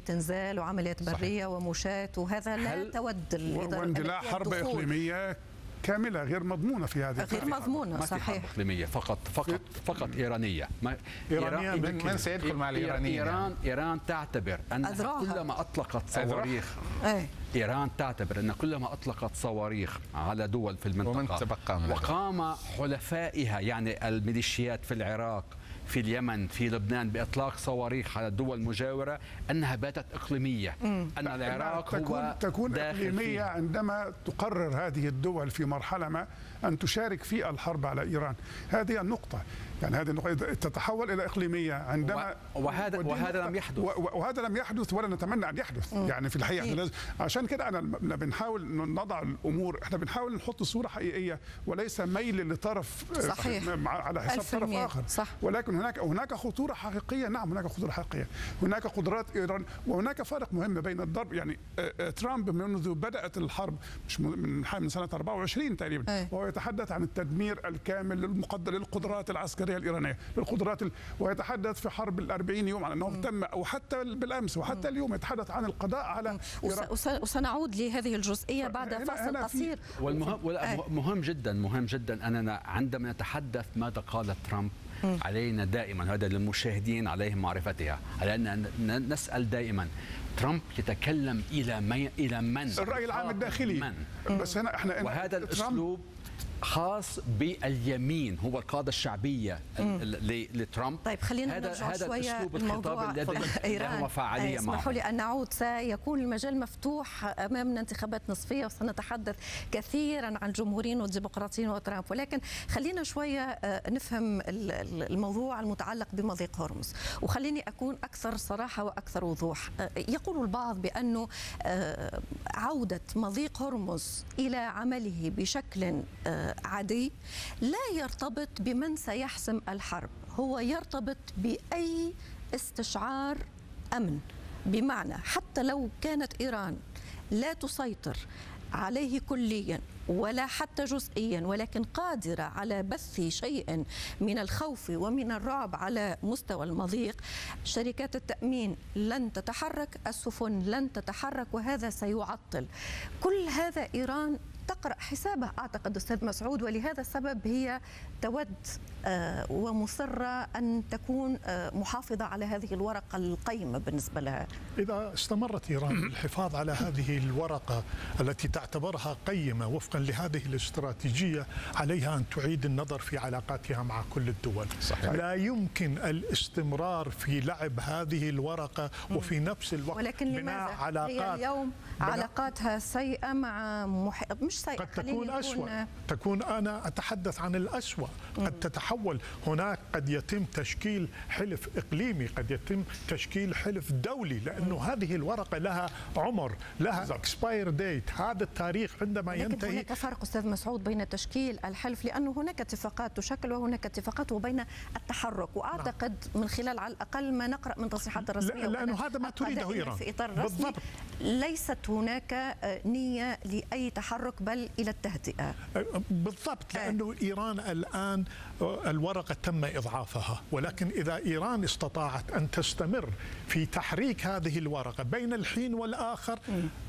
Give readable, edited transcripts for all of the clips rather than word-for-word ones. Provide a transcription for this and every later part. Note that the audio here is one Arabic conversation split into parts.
انزال وعمليات بريه ومشاة، وهذا لا تود الاداره واندلاع حرب اقليميه كامله غير مضمونه في هذه غير مضمونه. صحيح. ما في اقليميه فقط ايرانيه. ايرانيه من سيدخل مع الايرانيين؟ ايران تعتبر ان كلما اطلقت صواريخ إيران تعتبر أن كلما أطلقت صواريخ على دول في المنطقة وقام حلفائها يعني الميليشيات في العراق في اليمن في لبنان بإطلاق صواريخ على الدول المجاورة أنها باتت إقليمية، أن العراق تكون إقليمية عندما تقرر هذه الدول في مرحلة ما أن تشارك في الحرب على إيران. هذه النقطة، يعني هذه النقطة تتحول إلى إقليمية عندما وهذا لم يحدث، وهذا لم يحدث ولا نتمنى أن يحدث. يعني في الحقيقة عشان كده أنا بنحاول نضع الأمور، احنا بنحاول نحط صورة حقيقية وليس ميل لطرف صحيح على حساب طرف آخر. صح. ولكن هناك خطورة حقيقية. نعم هناك خطورة حقيقية، هناك قدرات إيران، وهناك فارق مهم بين الضرب. يعني ترامب منذ بدأت الحرب مش من سنة 24 تقريبا وهو يتحدث عن التدمير الكامل للقدرات العسكرية الإيرانية، ويتحدث في حرب ال40 يوم على أنه تم، أو حتى بالأمس وحتى اليوم يتحدث عن القضاء على إيران. وسنعود لهذه الجزئية بعد فاصل قصير. والمهم جدا أننا عندما نتحدث ماذا قال ترامب علينا دائما، هذا للمشاهدين عليهم معرفتها، على أن نسأل دائما ترامب يتكلم إلى من؟ الرأي العام الداخلي. بس احنا وهذا الأسلوب خاص باليمين، هو القادة الشعبية لترامب. طيب خلينا نرجع شوية الموضوع إيران. اسمحوا لي أن نعود. سيكون المجال مفتوح أمامنا انتخابات نصفية وسنتحدث كثيرا عن الجمهوريين والديمقراطيين وترامب، ولكن خلينا شوية نفهم الموضوع المتعلق بمضيق هرمز، وخليني أكون أكثر صراحة وأكثر وضوح. يقول البعض بأنه عودة مضيق هرمز إلى عمله بشكل عادي لا يرتبط بمن سيحسم الحرب، هو يرتبط بأي استشعار أمن. بمعنى حتى لو كانت إيران لا تسيطر عليه كليا ولا حتى جزئيا، ولكن قادرة على بث شيء من الخوف ومن الرعب على مستوى المضيق، شركات التأمين لن تتحرك، السفن لن تتحرك، وهذا سيعطل كل هذا. إيران تقرأ حسابه أعتقد أستاذ مسعود، ولهذا السبب هي تود ومصرة أن تكون محافظة على هذه الورقة القيمة بالنسبة لها. إذا استمرت إيران بالحفاظ على هذه الورقة التي تعتبرها قيمة وفقا لهذه الاستراتيجية، عليها أن تعيد النظر في علاقاتها مع كل الدول. صحيح. لا يمكن الاستمرار في لعب هذه الورقة وفي نفس الوقت ولكن بناء علاقات. هي اليوم علاقاتها سيئة مع مش سيئة، قد تكون أسوأ. أنا أتحدث عن الأسوأ. قد تتحول، هناك قد يتم تشكيل حلف إقليمي، قد يتم تشكيل حلف دولي، لأنه هذه الورقة لها عمر، لها expire date، هذا التاريخ عندما ينتهي. هناك فرق أستاذ مسعود بين تشكيل الحلف، لأنه هناك اتفاقات تشكل وهناك اتفاقات وبين التحرك، وأعتقد من خلال على الأقل ما نقرأ من تصريحات الرسمية لأنه هذا ما تريده إيران في إطار رسمي، ليست هناك نية لأي تحرك بل إلى التهدئة. بالضبط، لأنه إيران الآن الورقة تم إضعافها، ولكن إذا إيران استطاعت أن تستمر في تحريك هذه الورقة بين الحين والآخر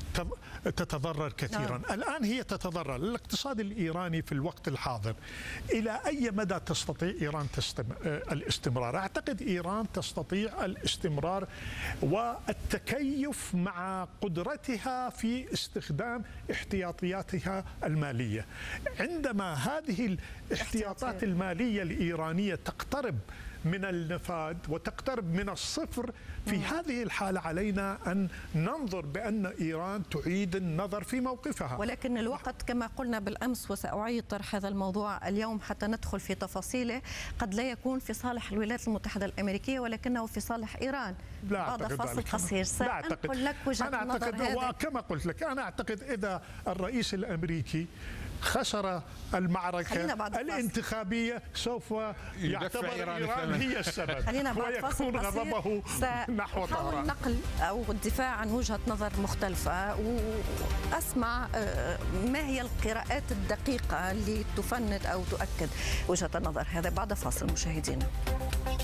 تتضرر كثيرا. الآن هي تتضرر. الاقتصاد الإيراني في الوقت الحاضر إلى أي مدى تستطيع إيران الاستمرار؟ أعتقد إيران تستطيع الاستمرار والتكيف مع قدرتها في استخدام احتياطياتها المالية. عندما هذه الاحتياطات المالية الإيرانية تقترب من النفاذ وتقترب من الصفر، في هذه الحالة علينا أن ننظر بأن إيران تعيد النظر في موقفها. ولكن الوقت كما قلنا بالأمس، وسأعيد طرح هذا الموضوع اليوم حتى ندخل في تفاصيله، قد لا يكون في صالح الولايات المتحدة الأمريكية ولكنه في صالح إيران. بعد فاصل قصير سأنقل لك وجهة النظر هذه. وكما قلت لك أنا أعتقد إذا الرئيس الأمريكي خسر المعركة الانتخابية سوف يعتبر إيران هي السبب ويكون غضبه نحو طهران. نقل أو الدفاع عن وجهة نظر مختلفة، وأسمع ما هي القراءات الدقيقة اللي تفند أو تؤكد وجهة النظر هذا بعد فاصل مشاهدينا.